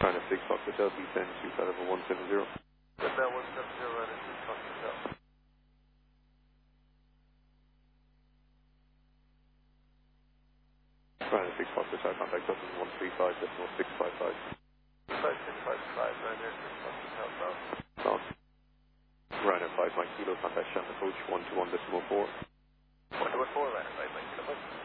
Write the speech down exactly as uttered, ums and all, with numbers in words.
Ryanair six Fox Hotel, B ten two flight level one seven zero. Hotel one seven zero, Ryanair six Fox Hotel. Ryanair six Fox Hotel, contact Dublin one three five decimal six five five. five six five five, Ryanair six Fox Hotel, south. South. Ryanair five Mike Kilo, contact Shamrock Coach one two one decimal four. one two one four, Ryanair five Mike Kilo.